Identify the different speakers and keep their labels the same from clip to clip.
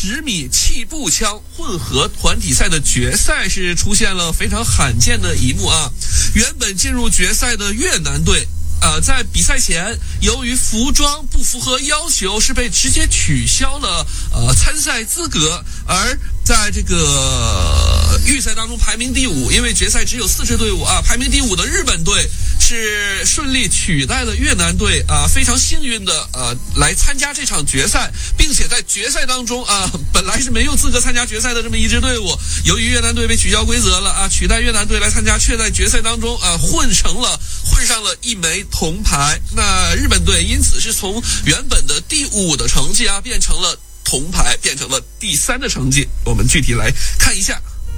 Speaker 1: 10米气步枪混合团体赛的决赛是出现了非常罕见的一幕啊！原本进入决赛的越南队，在比赛前由于服装不符合要求，是被直接取消了参赛资格，而在这个预赛当中排名第5，因为决赛只有4支队伍啊，排名第5的日本队是顺利取代了越南队啊，非常幸运的来参加这场决赛，并且在决赛当中啊，本来是没有资格参加决赛的这么一支队伍，由于越南队被取消规则了啊，取代越南队来参加，却在决赛当中混上了一枚铜牌。那日本队因此是从原本的第5的成绩啊，变成了铜牌，变成了第3的成绩。我们具体来看一下。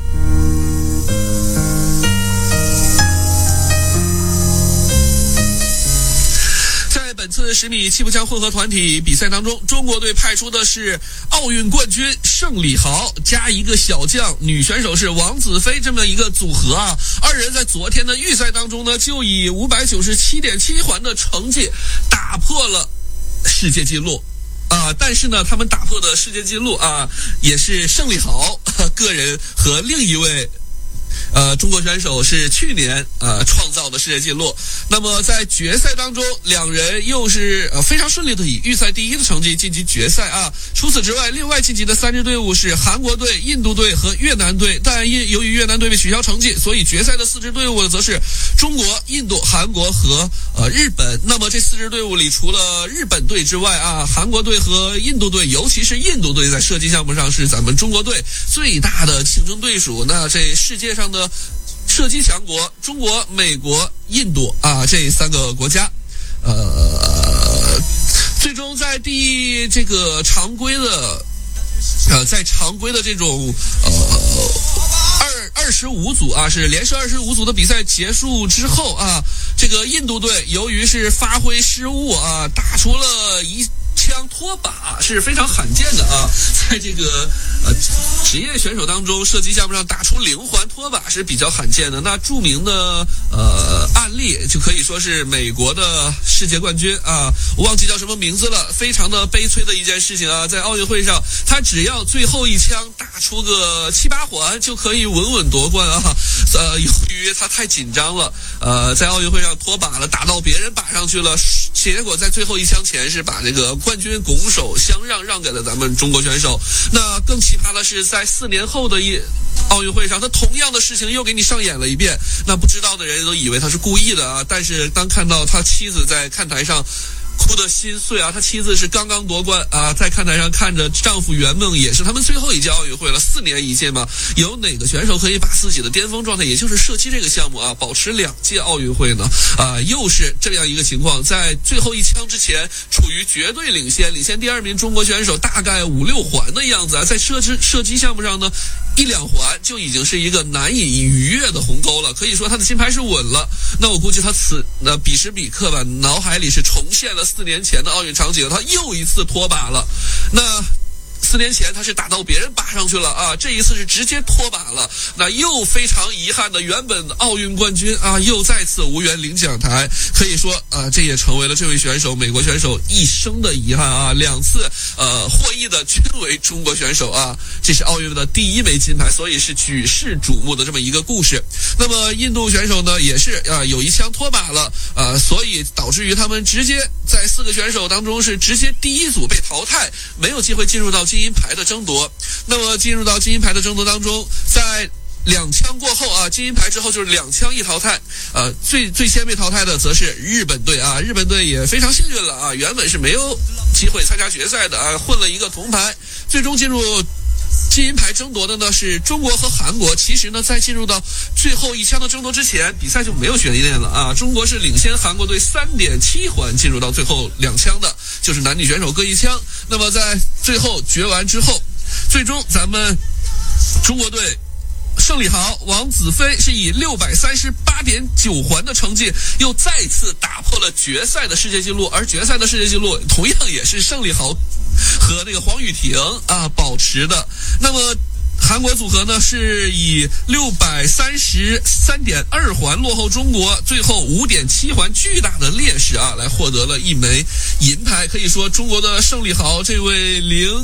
Speaker 1: 本次10米气步枪混合团体比赛当中，中国队派出的是奥运冠军盛礼豪加一个小将，女选手是王子飞这么一个组合啊。二人在昨天的预赛当中呢，就以597.7环的成绩打破了世界纪录。但是呢，他们打破的世界纪录也是盛礼豪个人和另一位中国选手是去年创造的世界纪录。那么在决赛当中，两人又是非常顺利的以预赛第1的成绩晋级决赛啊。除此之外，另外晋级的3支队伍是韩国队、印度队和越南队，但由于越南队被取消成绩，所以决赛的4支队伍则是中国、印度、韩国和日本。那么这4支队伍里，除了日本队之外韩国队和印度队，尤其是印度队在射击项目上是咱们中国队最大的竞争对手。那这世界上的射击强国，中国、美国、印度这3个国家，最终在这个常规的这种25组是连射25组的比赛结束之后这个印度队由于是发挥失误打出了一枪脱靶，是非常罕见的在这个职业选手当中，射击项目上打出0环脱靶是比较罕见的。那著名的案例就可以说是美国的世界冠军我忘记叫什么名字了，非常的悲催的一件事情在奥运会上，他只要最后一枪打出个7、8环就可以稳稳夺冠由于他太紧张了在奥运会上脱靶了，打到别人靶上去了，结果在最后一枪前是把这个冠军拱手相让给了咱们中国选手。那更奇葩的是，在4年后的奥运会上，他同样的事情又给你上演了一遍。那不知道的人都以为他是故意的但是当看到他妻子在看台上哭得心碎他妻子是刚刚夺冠在看台上看着丈夫圆梦，也是他们最后一届奥运会了，4年一届嘛，有哪个选手可以把自己的巅峰状态，也就是射击这个项目保持2届奥运会呢？又是这样一个情况，在最后一枪之前处于绝对领先第2名中国选手大概5、6环的样子在射击项目上呢1、2环就已经是一个难以逾越的鸿沟了，可以说他的金牌是稳了。那我估计他彼时彼刻吧，脑海里是重现了4年前的奥运场景，他又一次脱靶了。那4年前他是打到别人靶上去了这一次是直接脱靶了。那又非常遗憾的，原本奥运冠军又再次无缘领奖台，可以说这也成为了这位选手美国选手一生的遗憾2次获益的均为中国选手这是奥运的第1枚金牌，所以是举世瞩目的这么一个故事。那么印度选手呢也是有一枪脱靶了所以导致于他们直接在4个选手当中是直接第1组被淘汰，没有机会进入到金银牌的争夺。那么进入到金银牌的争夺当中，在2枪过后金银牌之后就是2枪一淘汰最先被淘汰的则是日本队日本队也非常幸运了原本是没有机会参加决赛的混了一个铜牌。最终进入金银牌争夺的呢是中国和韩国。其实呢，在进入到最后一枪的争夺之前，比赛就没有悬念了中国是领先韩国队3.7环进入到最后2枪的，就是男女选手各1枪。那么在最后决完之后，最终咱们中国队盛礼豪、王子飞是以638.9环的成绩又再次打破了决赛的世界纪录，而决赛的世界纪录同样也是盛礼豪和那个黄雨婷保持的。那么韩国组合呢是以633.2环落后中国，最后5.7环巨大的劣势来获得了1枚银牌。可以说中国的盛礼豪这位